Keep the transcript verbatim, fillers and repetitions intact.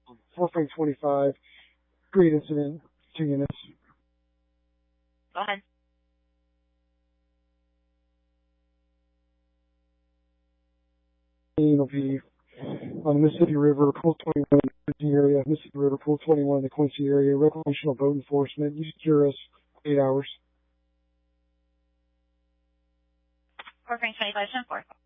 four Frank twenty-five, great incident, two units. Go ahead. Will be on the Mississippi River, Pool twenty-one in the Quincy area, Mississippi River, Pool twenty-one in the Quincy area, recreational boat enforcement. You secure us eight hours. four Frank twenty-five, ten four.